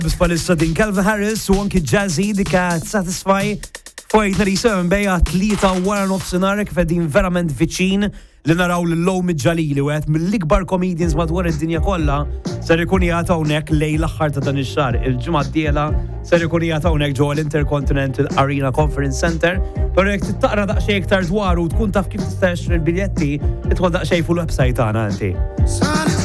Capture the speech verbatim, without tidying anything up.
Bispalissa din Calvin Harris u anki Jazzy dika Satisfy fajtna li seven bejja tlieta wara nofsinhar kif qegħdin verament viċin li naraw l-low mid-ġalili u għed mill-ikbar comedians madwar id-dinja kollha ser ikun jagħtu hawnhekk lejn l-aħħar ta' dan ix-xahar. Il-ġimgħa d-dieħla ser ikun jagħtu hawnhekk ġewwa l-Intercontinental Arena Conference Center. Però jekk taqra daqsxejn iktar dwaru u tkun taf kif tista' tixtri l-biljetti, idħol daqsxejn fuq il-website tagħna inti.